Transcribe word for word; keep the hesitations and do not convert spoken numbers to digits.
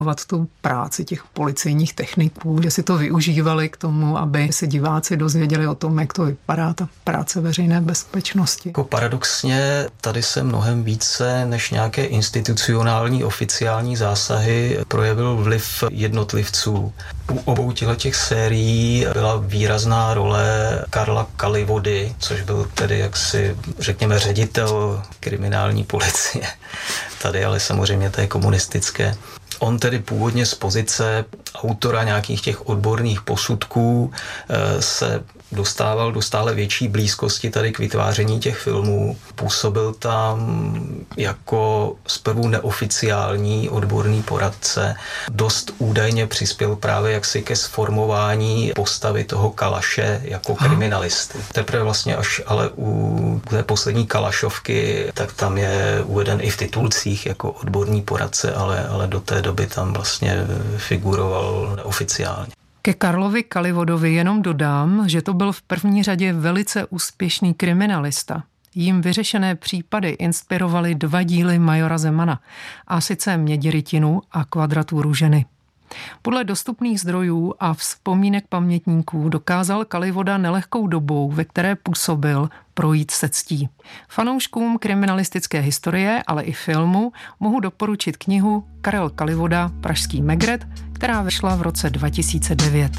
tu práci těch policejních techniků, že si to využívali k tomu, aby se diváci dozvěděli o tom, jak to vypadá, ta práce veřejné bezpečnosti. Jako paradoxně tady se mnohem více než nějaké institucionální oficiální zásahy projevil vliv jednotlivců. U obou těch sérií byla výrazná role Karla Kalivody, což byl tedy jaksi, řekněme, ředitel kriminální policie. Tady ale samozřejmě té komunistické. On tedy původně z pozice autora nějakých těch odborných posudků se dostával do stále větší blízkosti tady k vytváření těch filmů. Působil tam jako zprvu neoficiální odborný poradce. Dost údajně přispěl právě jaksi ke sformování postavy toho Kalaše jako kriminalisty. Teprve vlastně až ale u té poslední Kalašovky, tak tam je uveden i v titulcích jako odborný poradce, ale, ale do té doby tam vlastně figuroval neoficiálně. Ke Karlovi Kalivodovi jenom dodám, že to byl v první řadě velice úspěšný kriminalista. Jím vyřešené případy inspirovaly dva díly Majora Zemana, a sice Měděrytinu a Kvadraturu ženy. Podle dostupných zdrojů a vzpomínek pamětníků dokázal Kalivoda nelehkou dobou, ve které působil, projít se ctí. Fanouškům kriminalistické historie, ale i filmu mohu doporučit knihu Karel Kalivoda, Pražský Megret, která vyšla v roce dva tisíce devět.